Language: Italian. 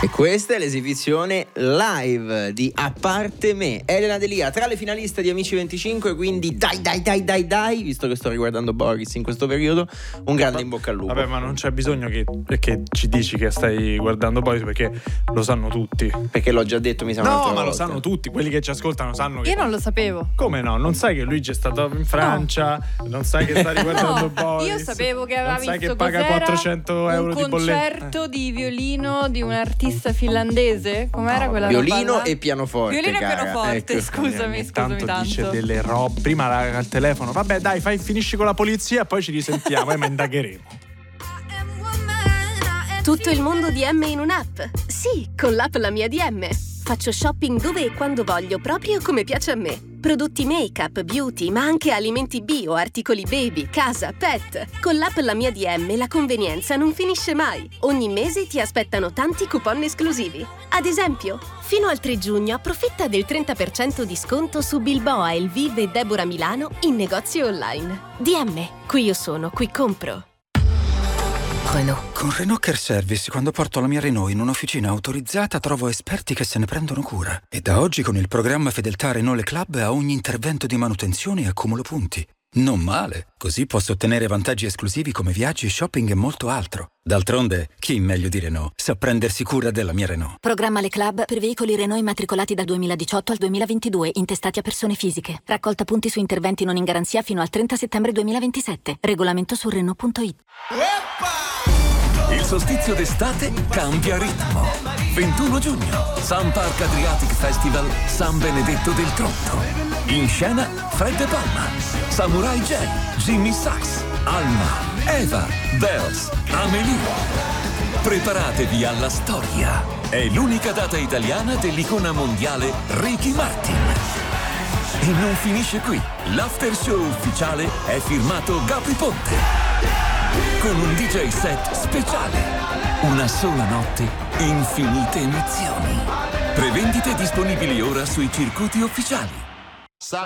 E questa è l'esibizione live di A parte me, Elena Delia tra le finaliste di Amici 25, quindi dai, visto che sto riguardando Boris in questo periodo, un grande in bocca al lupo. Vabbè, ma non c'è bisogno che ci dici che stai guardando Boris, perché lo sanno tutti. Perché l'ho già detto, mi sa. No, ma lo sanno tutti, quelli che ci ascoltano sanno che... Io non lo sapevo. Come no? Non sai che Luigi è stato in Francia? No. Non sai che sta riguardando Boris? Io sapevo che aveva non sai visto che paga 400 euro di bolletta. Un concerto di violino di un artista finlandese. Com'era quella violino roba? E pianoforte. Violino cara. e pianoforte, ecco. scusami Tanto tanto. dice delle robe. Prima al telefono, vabbè dai, finisci con la polizia, poi ci risentiamo, ma indagheremo. Tutto il mondo DM in un'app? Sì, con l'app La Mia DM. Faccio shopping dove e quando voglio, proprio come piace a me. Prodotti make-up, beauty, ma anche alimenti bio, articoli baby, casa, pet. Con l'app La Mia DM la convenienza non finisce mai. Ogni mese ti aspettano tanti coupon esclusivi. Ad esempio, fino al 3 giugno approfitta del 30% di sconto su Bilboa, Elvive e Deborah Milano in negozio online. DM, qui io sono, qui compro. Renault. Con Renault Care Service, quando porto la mia Renault in un'officina autorizzata, trovo esperti che se ne prendono cura. E da oggi con il programma Fedeltà Renault Le Club a ogni intervento di manutenzione accumulo punti. Non male, così posso ottenere vantaggi esclusivi come viaggi, shopping e molto altro. D'altronde, chi meglio di Renault sa prendersi cura della mia Renault. Programma Le Club per veicoli Renault immatricolati dal 2018 al 2022, intestati a persone fisiche. Raccolta punti su interventi non in garanzia fino al 30 settembre 2027. Regolamento su Renault.it. Il solstizio d'estate cambia ritmo. 21 giugno, Sun Park Adriatic Festival San Benedetto del Tronto. In scena Fred De Palma, Samurai J, Jimmy Sachs, Alma, Eva, Bells, Amelie. Preparatevi alla storia. È l'unica data italiana dell'icona mondiale Ricky Martin. E non finisce qui. L'after show ufficiale è firmato Gabri Ponte. Con un DJ set speciale. Una sola notte, infinite emozioni. Prevendite disponibili ora sui circuiti ufficiali.